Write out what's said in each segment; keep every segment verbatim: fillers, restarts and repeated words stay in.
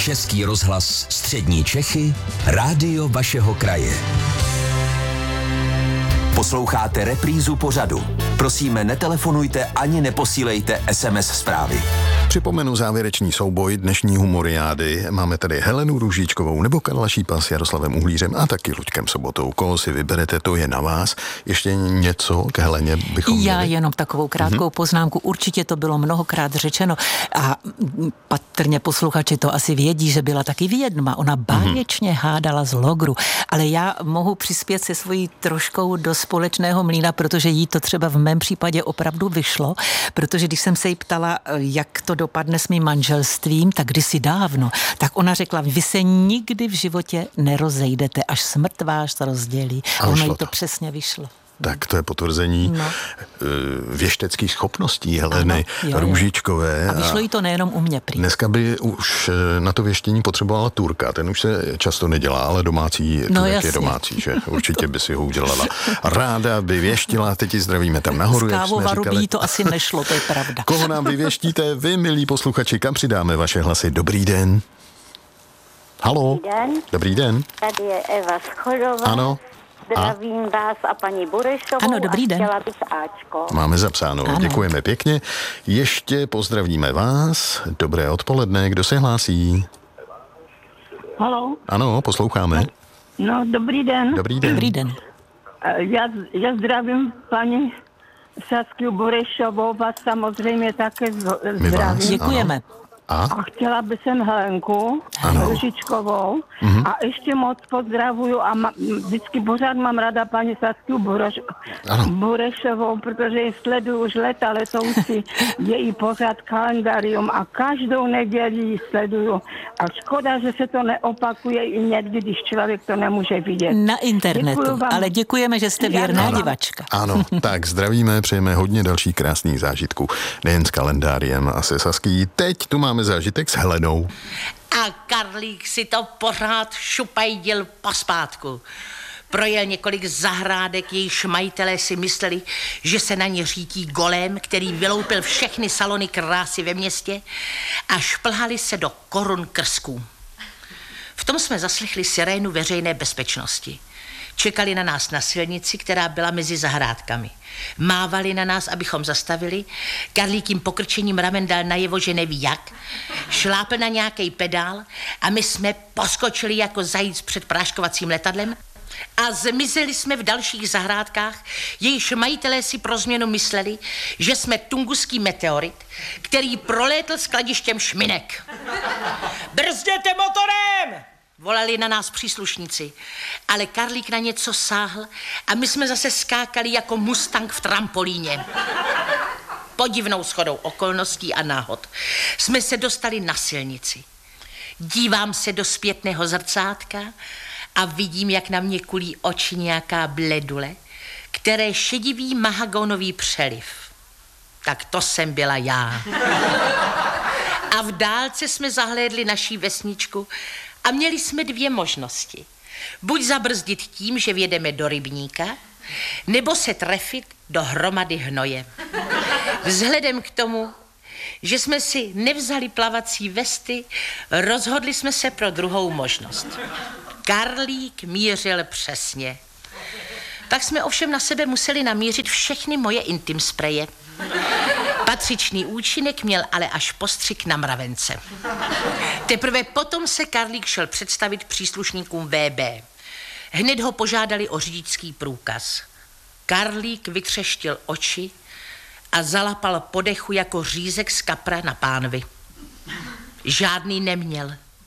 Český rozhlas Střední Čechy, rádio vašeho kraje. Posloucháte reprízu pořadu. Prosíme, netelefonujte ani neposílejte es em es zprávy. Připomenu závěrečný souboj dnešní humoriády. Máme tady Helenu Růžičkovou nebo Karla Šípa s Jaroslavem Uhlířem a taky Luďkem Sobotou. Koho si vyberete, to je na vás. Ještě něco k Heleně bychom Já měli? jenom takovou krátkou mm-hmm. poznámku. Určitě to bylo mnohokrát řečeno a patrně posluchači to asi vědí, že byla taky vědma. Ona báječně mm-hmm. hádala z logru. Ale já mohu přispět se svojí troškou do společného mlýna, protože jí to třeba v mém případě opravdu vyšlo, protože když jsem se jí ptala, jak to dopadne s mým manželstvím, tak kdysi dávno, tak ona řekla, vy se nikdy v životě nerozejdete, až smrt vás rozdělí. A ono jí to, to přesně vyšlo. Tak to je potvrzení no. věšteckých schopností Heleny ano, jo, Růžičkové. A vyšlo jí to nejenom u mě prý. Dneska by už na to věštění potřebovala Turka. Ten už se často nedělá, ale domácí no, Turek jasně. je domácí, že? Určitě by si ho udělala. Ráda by věštila, teď ji zdravíme tam nahoru. Z kávovaru by jí to asi nešlo, to je pravda. Koho nám vyvěštíte vy, milí posluchači, kam přidáme vaše hlasy? Dobrý den. Haló. Dobrý den. Dobrý den. Tady je Eva Schodová. Ano. Zdravím a? vás a paní Burešovou. Ano, dobrý den. A chtěla bych Ačko. Máme zapsáno, ano. Děkujeme pěkně. Ještě pozdravíme vás. Dobré odpoledne, kdo se hlásí? Haló? Ano, posloucháme. No, dobrý den. Dobrý den. Dobrý den. Já, já zdravím paní Sasku Burešovou, vás samozřejmě také zdravím. Děkujeme. A? A chtěla bych sem Helenku Růžičkovou mm-hmm. a ještě moc pozdravuju a ma, vždycky pořád mám ráda paní Sasku Bureš, Burešovou, protože ji sleduju už leta letoucí její pořád kalendarium a každou neděli ji sleduju. A škoda, že se to neopakuje i někdy, když člověk to nemůže vidět. Na internetu, ale děkujeme, že jste věrná ano. divačka. Ano, tak zdravíme, přejeme hodně dalších krásných zážitků, nejen s kalendáriem a se Saský. Teď tu máme zážitek s Helenou. A Karlík si to pořád šupajdil pospátku. Projel několik zahrádek, jejichž majitelé si mysleli, že se na ně řítí golem, který vyloupil všechny salony krásy ve městě a šplhali se do korun krsků. V tom jsme zaslechli sirénu veřejné bezpečnosti. Čekali na nás na silnici, která byla mezi zahrádkami. Mávali na nás, abychom zastavili. Karlík jim pokrčením ramen dal najevo, že neví jak. Šlápl na nějaký pedál a my jsme poskočili jako zajíc před práškovacím letadlem a zmizeli jsme v dalších zahrádkách, jejichž majitelé si pro změnu mysleli, že jsme tunguský meteorit, který prolétl skladištěm šminek. Brzděte motorem! Volali na nás příslušníci, ale Karlík na něco sáhl a my jsme zase skákali jako mustang v trampolíně. Podivnou shodou okolností a náhod jsme se dostali na silnici. Dívám se do zpětného zrcátka a vidím, jak na mě kulí oči nějaká bledule, které šedivý mahagonový přeliv. Tak to jsem byla já. A v dálce jsme zahlédli naší vesničku a měli jsme dvě možnosti. Buď zabrzdit tím, že vjedeme do rybníka, nebo se trefit do hromady hnoje. Vzhledem k tomu, že jsme si nevzali plavací vesty, rozhodli jsme se pro druhou možnost. Karlík mířil přesně. Tak jsme ovšem na sebe museli namířit všechny moje intim spreje. Patřičný účinek měl ale až postřik na mravence. Teprve potom se Karlík šel představit příslušníkům vé bé. Hned ho požádali o řidičský průkaz. Karlík vytřeštil oči a zalapal po dechu jako řízek z kapra na pánvi. Žádný neměl.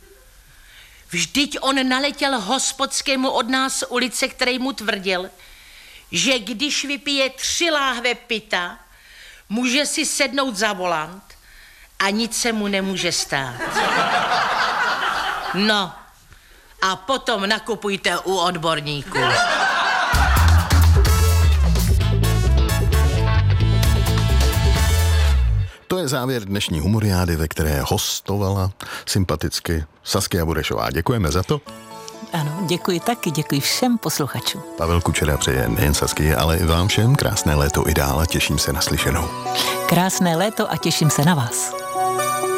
Vždyť on naletěl hospodskému od nás z ulice, který mu tvrdil, že když vypije tři láhve pita, může si sednout za volant a nic se mu nemůže stát. No, a potom nakupujte u odborníků. To je závěr dnešní humoriády, ve které hostovala sympaticky Saskia Burešová. Děkujeme za to. Ano, děkuji taky, děkuji všem posluchačům. Pavel Kučera přeje nejen Sasky, ale i vám všem krásné léto i dál a těším se na slyšenou. Krásné léto a těším se na vás.